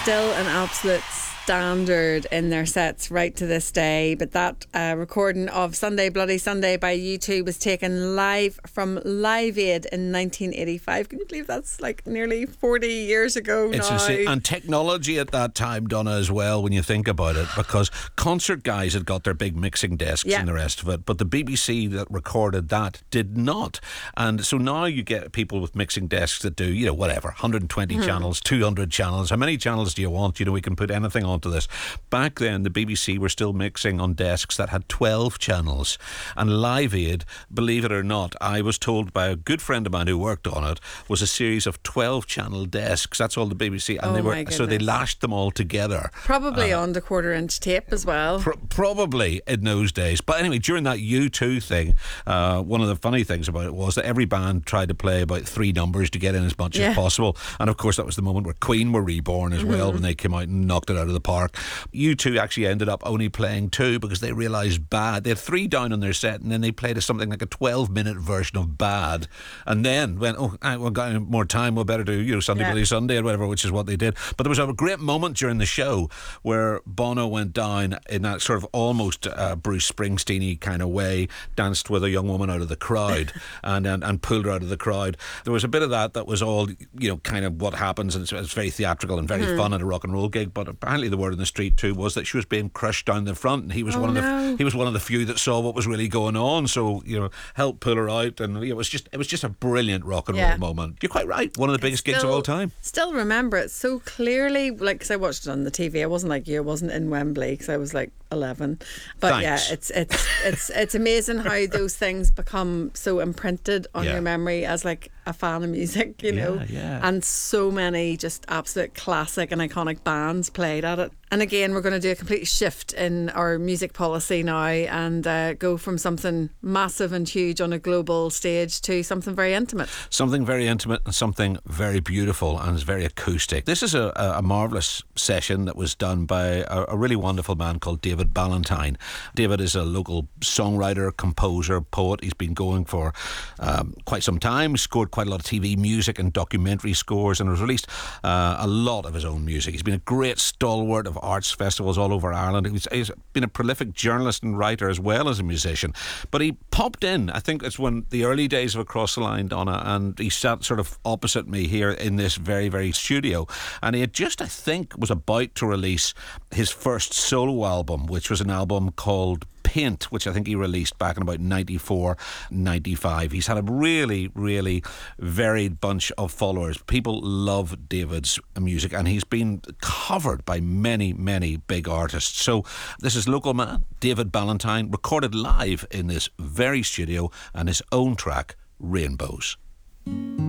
still an absolute standard in their sets right to this day. But that recording of Sunday Bloody Sunday by U2 was taken live from Live Aid in 1985. Can you believe that's like nearly 40 years ago it's now? Insane. And technology at that time, Donna, as well, when you think about it, because concert guys had got their big mixing desks and the rest of it, but the BBC that recorded that did not. And so now you get people with mixing desks that do, you know, whatever, 120 channels, 200 channels. How many channels do you want? You know, we can put anything onto this. Back then, the BBC were still mixing on desks that had 12 channels. And Live Aid, believe it or not, I was told by a good friend of mine who worked on it, was a series of 12 channel desks. That's all the BBC. And so they lashed them all together. Probably on the quarter-inch tape as well. Probably in those days. But anyway, during that U2 thing, one of the funny things about it was that every band tried to play about 3 numbers to get in as much as possible. And of course, that was the moment where Queen were reborn as well, when they came out and knocked it out of the park. U2 actually ended up only playing 2 because they realised Bad. They had 3 down on their set, and then they played something like a 12-minute version of Bad, and then went, we've got more time, we'll better do, you know, Sunday Bloody Sunday or whatever, which is what they did. But there was a great moment during the show where Bono went down in that sort of almost Bruce Springsteen-y kind of way, danced with a young woman out of the crowd and pulled her out of the crowd. There was a bit of that was all, you know, kind of what happens, and it's very theatrical and very fun at a rock and roll gig. But apparently the word in the street too was that she was being crushed down the front, and he was one of the few that saw what was really going on. So, you know, helped pull her out, and it was just a brilliant rock and roll moment. You're quite right. One of the biggest gigs of all time. Still remember it so clearly, like, because I watched it on the TV. I wasn't like you. I wasn't in Wembley because I was like 11. But Thanks. it's amazing how those things become so imprinted on your memory as like a fan of music, you know. And so many just absolute classic and iconic bands played at it. And again, we're going to do a complete shift in our music policy now and go from something massive and huge on a global stage to something very intimate. Something very intimate and something very beautiful, and it's very acoustic. This is a marvellous session that was done by a really wonderful man called David Ballantyne. David is a local songwriter, composer, poet. He's been going for quite some time. He's scored quite a lot of TV music and documentary scores, and has released a lot of his own music. He's been a great stalwart of arts festivals all over Ireland. He's been a prolific journalist and writer as well as a musician. But he popped in, I think it's when the early days of Across the Line, Donna, and he sat sort of opposite me here in this very, very studio. And he had just, I think, was about to release his first solo album, which was an album called Paint, which I think he released back in about 94, 95. He's had a really, really varied bunch of followers. People love David's music, and he's been covered by many, many big artists. So this is local man David Ballantyne, recorded live in this very studio, and his own track, Rainbows.